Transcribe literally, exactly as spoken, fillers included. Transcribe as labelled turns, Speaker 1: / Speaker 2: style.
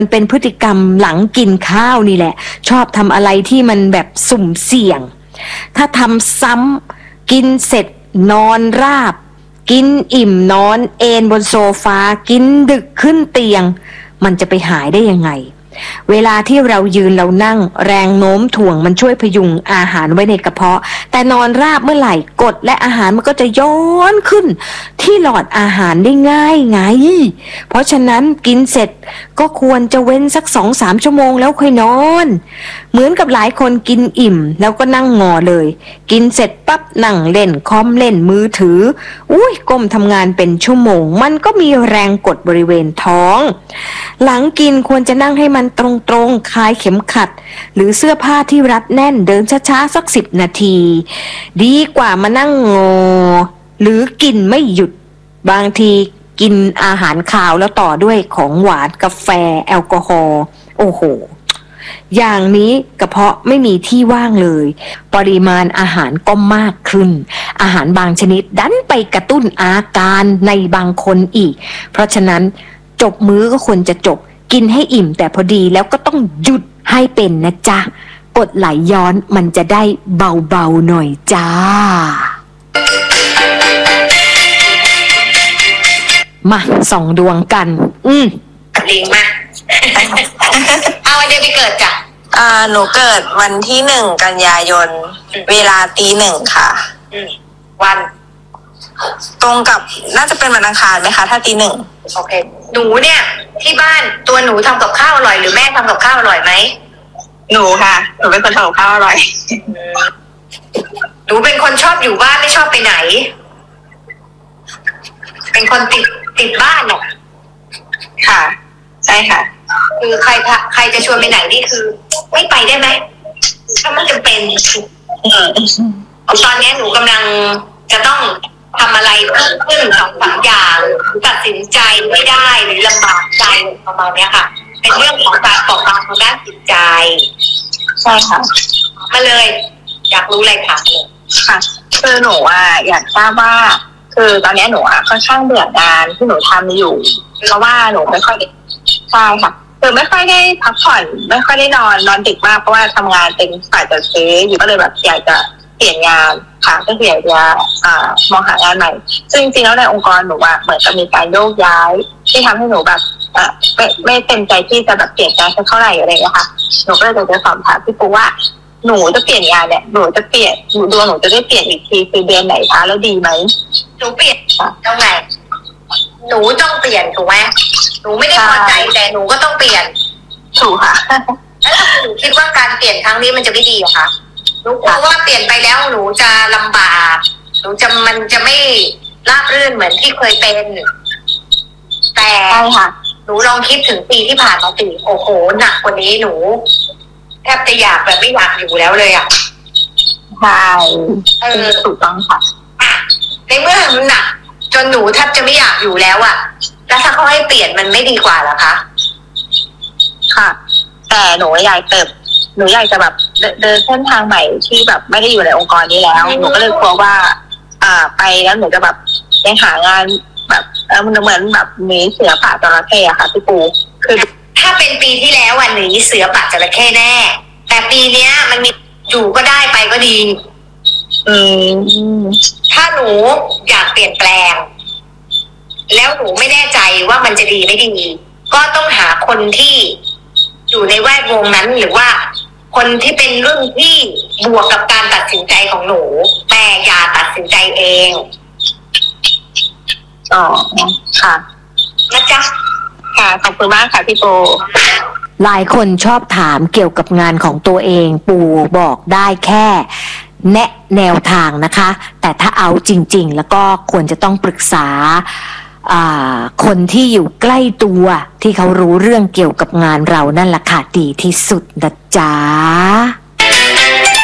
Speaker 1: มันเป็นพฤติกรรมหลังกินข้าวนี่แหละชอบทำอะไรที่มันแบบสุ่มเสี่ยงถ้าทำซ้ำกินเสร็จนอนราบกินอิ่มนอนเอนบนโซฟากินดึกขึ้นเตียงมันจะไปหายได้ยังไงเวลาที่เรายืนเรานั่งแรงโน้มถ่วงมันช่วยพยุงอาหารไว้ในกระเพาะแต่นอนราบเมื่อไหร่กรดและอาหารมันก็จะย้อนขึ้นที่หลอดอาหารได้ง่ายไงเพราะฉะนั้นกินเสร็จก็ควรจะเว้นสัก สองถึงสาม ชั่วโมงแล้วค่อยนอนเหมือนกับหลายคนกินอิ่มแล้วก็นั่งงอเลยกินเสร็จปั๊บนั่งเล่นคอมเล่นมือถืออุ้ยก้มทำงานเป็นชั่วโมงมันก็มีแรงกดบริเวณท้องหลังกินควรจะนั่งให้มันตรงๆคลายเข็มขัดหรือเสื้อผ้าที่รัดแน่นเดินช้าๆสักสิบนาทีดีกว่ามานั่งงอหรือกินไม่หยุดบางทีกินอาหารคาวแล้วต่อด้วยของหวานกาแฟแอลกอฮอล์โอ้โหอย่างนี้กระเพาะไม่มีที่ว่างเลยปริมาณอาหารก็มากขึ้นอาหารบางชนิดดันไปกระตุ้นอาการในบางคนอีกเพราะฉะนั้นจบมื้อก็ควรจะจบกินให้อิ่มแต่พอดีแล้วก็ต้องหยุดให้เป็นนะจ๊ะกดไหลย้อนมันจะได้เบาๆหน่อยจ้ามาส่องดวงกันอืม
Speaker 2: ลิงมาเอาวันเดือนปีเกิดจ้ะ
Speaker 3: อ่าหนูเกิดวันที่หนึ่งกันยายนเวลาตีหนึ่งค่ะ
Speaker 2: วัน
Speaker 3: ตรงกับน่าจะเป็นวันอังคารไหมคะถ้าตีหนึ่ง
Speaker 2: โอเคหนูเนี่ยที่บ้านตัวหนูทำกับข้าวอร่อยหรือแม่ทำกับข้าวอร่อยไหม
Speaker 3: หนูค่ะหนูเป็นคนทำกับข้าวอร่อย
Speaker 2: หนูเป็นคนชอบอยู่บ้านไม่ชอบไปไหนเป็นคนติดติดบ้านหรอก
Speaker 3: ค่ะใช่ค่ะ
Speaker 2: คือใครใครจะชวนไปไหนนี่คือไม่ไปได้ไหมถ้ามันจำเป็นตอนนี้หนูกำลังจะต้องทำอะไรเพิ่มขึ้นสองสามอย่างตัดสินใจไม่ได้หรือลำบากใจประมาณนี้ค่ะเป็นเรื่องของการปกป้องทางด้านจิตใจ
Speaker 3: ใช่ค่ะ
Speaker 2: มาเลยอยากรู้อะไรถามเลย
Speaker 3: ค่ะคือหนูอ่ะอยากทราบว่าคือตอนนี้หนูอ่ะค่อนข้างเบื่องานที่หนูทำอยู่เพราะว่าหนูไม่ค่อยใช่ค่ะคือไม่ค่อยได้พักผ่อนไม่ค่อยได้นอนนอนดึกมากเพราะว่าทำงานเป็นฝ่ายจัดซื้ออยู่ก็เลยแบบอยากจะเปลี่ยนงานค่ะก็คืออยากจะอ่ามองหางานใหม่ซึ่งจริงๆแล้วในองค์กรหนูอ่ะเหมือนกับมีการโยกย้ายที่ทำให้หนูแบบอ่ะไม่ไม่เต็มใจที่จะแบบเปลี่ยนงานสักเท่าไหร่อะไรอย่างเงี้ยค่ะหนูก็เลยจะสอบถามพี่ปูว่าหนูจะเปลี่ยนงานเนี่ยหนูจะเปลี่ยนหนูดวงหนูจะได้เปลี่ยนอีกทีคือเดือนไหนคะแล้วดีไหม
Speaker 2: หนูเปลี่ยนตรงไหนหนูต้องเปลี่ยนถูกไหมหนูไม่ได้พอใจแต่หนูก็ต้องเปลี่ยน
Speaker 3: ถูกค่ะ
Speaker 2: แล้วหนูคิดว่าการเปลี่ยนครั้งนี้มันจะไม่ดีหรอคะหนูกลัวว่าเปลี่ยนไปแล้วหนูจะลำบากหนูจะมันจะไม่ราบรื่นเหมือนที่เคยเป็นแต่หนูลองคิดถึงปีที่ผ่านมาสิโอ้โหหนักกว่านี้หนูแทบจะอยากแบบไม่อยากอยู่แล้วเลยอ่ะ
Speaker 3: ใช่เออถูกต้องค่ะ
Speaker 2: ในเมื่อมันหนักจนหนูแทบจะไม่อยากอยู่แล้วอ่ะแล้วถ้าเขาให้เปลี่ยนมันไม่ดีกว่าหรอคะ
Speaker 3: ค่ะแต่หนูอยากเติบหนูอยากจะแบบเดินเส้นทางใหม่ที่แบบไม่ได้อยู่ในองค์กรนี้แล้วหนูก็เลยกลัวว่าอ่าไปแล้วหนูจะแบบยังหางานแบบเออมันเหมือนแบบหนีเสือป่าจระเข้อะค่ะพี่ปูคือ
Speaker 2: ถ้าเป็นปีที่แล้ววันหนีเสือป่าจระเข้แน่แต่ปีเนี้ยมันมีอยู่ก็ได้ไปก็ดี
Speaker 3: อืม
Speaker 2: ถ้าหนูอยากเปลี่ยนแปลงแล้วหนูไม่แน่ใจว่ามันจะดีไม่ดีก็ต้องหาคนที่อยู่ในแวดวงนั้นหรือว่าคนที่เป็นรุ่นที่บวกกับการตัดสินใจของหนูแต่อย่าตัดสินใจเอง
Speaker 3: อ๋อค่ะ
Speaker 2: นะจ๊ะ
Speaker 3: ค่ะขอบคุณมากค่ะพี่โป
Speaker 1: หลายคนชอบถามเกี่ยวกับงานของตัวเองปู่บอกได้แค่แนะแนวทางนะคะแต่ถ้าเอาจริงๆแล้วก็ควรจะต้องปรึกษาคนที่อยู่ใกล้ตัวที่เขารู้เรื่องเกี่ยวกับงานเรานั่นแหละค่ะดีที่สุดนะจ๊ะ